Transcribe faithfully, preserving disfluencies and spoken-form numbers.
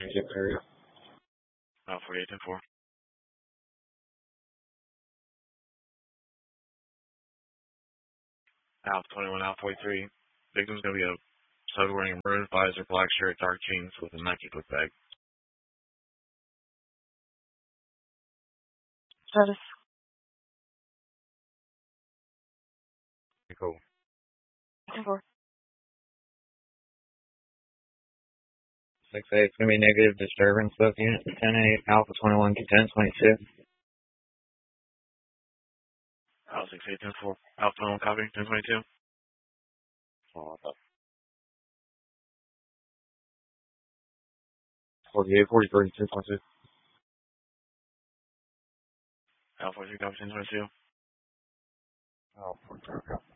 Yep, area. Alpha forty-eight ten four. Alpha twenty-one, Alpha forty-three. Victim's going to be a subject wearing a maroon visor, black shirt, dark jeans with a Nike book bag. Status. Cool. ten four. six eight, it's going to be negative disturbance, both units. ten eight, Alpha twenty-one, ten twenty-two. Alpha six eight ten four. Alpha twenty-one, copy, ten twenty-two. Oh, what's up? forty-eight, forty-three, ten twenty-two. Alpha forty-three, copy, ten twenty-two. Oh, forty-three, copy.